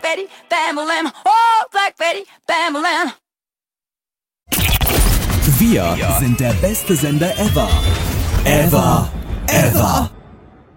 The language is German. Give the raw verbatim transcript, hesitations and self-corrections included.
Betty, Bam-O-Lam. Oh, Black Betty, Bam-O-Lam. Wir sind der beste Sender ever. Ever. Ever.